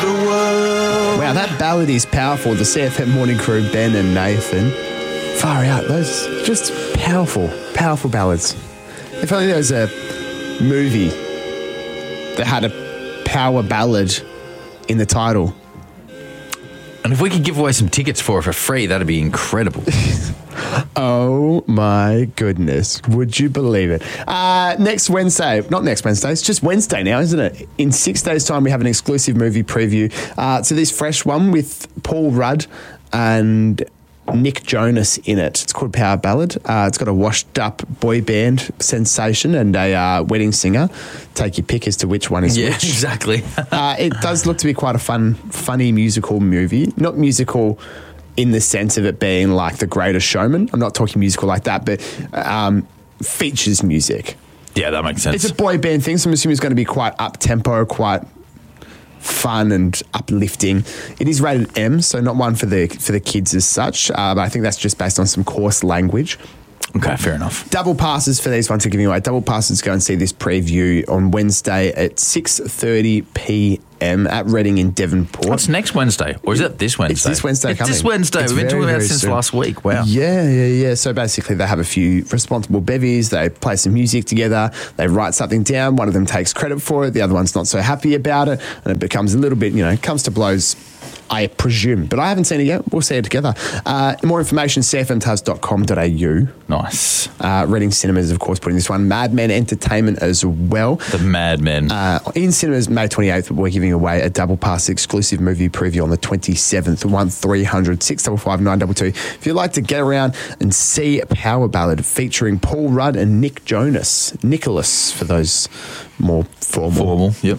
the world. Wow, that ballad is powerful. The CFM Morning Crew, Ben and Nathan. Far out. Those just powerful ballads. If only there was a movie that had a power ballad in the title. And if we could give away some tickets for it for free, that'd be incredible. Oh my goodness. Would you believe it? Next Wednesday, not next Wednesday, it's just Wednesday now, isn't it? In 6 days' time, we have an exclusive movie preview. So this fresh one with Paul Rudd and Nick Jonas in it. It's called Power Ballad. It's got a washed up boy band sensation and a wedding singer. Take your pick as to which one is which. Yeah, exactly. It does look to be quite a funny musical movie. Not musical in the sense of it being like The Greatest Showman. I'm not talking musical like that, but features music. Yeah, that makes sense. It's a boy band thing, so I'm assuming it's going to be quite up-tempo, quite fun and uplifting. It is rated M, so not one for the kids as such, but I think that's just based on some coarse language. Okay, fair enough. Double passes for these ones are giving away. Double passes, go and see this preview on Wednesday at 6:30 p.m. at Reading in Devonport. What's next Wednesday? Or is it this Wednesday? It's this Wednesday coming. It's this Wednesday. We've been talking about it since last week. Wow. Yeah. So basically they have a few responsible bevies. They play some music together. They write something down. One of them takes credit for it. The other one's not so happy about it. And it becomes a little bit, comes to blows, I presume. But I haven't seen it yet. We'll see it together. More information, cfmtaz.com.au. Nice. Reading Cinemas, of course, putting this one. Mad Men Entertainment as well. The Mad Men. In cinemas, May 28th, we're giving away a double pass exclusive movie preview on the 27th, 1300 655 922. If you'd like to get around and see a Power Ballad featuring Paul Rudd and Nick Jonas. Nicholas, for those more formal. Yep.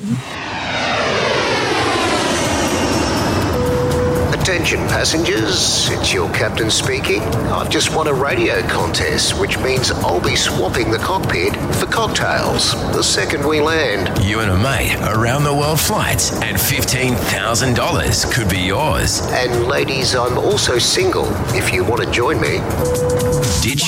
Attention passengers, it's your captain speaking. I've just won a radio contest, which means I'll be swapping the cockpit for cocktails the second we land. You and a mate, around the world flights, and $15,000 could be yours. And ladies, I'm also single if you want to join me. Did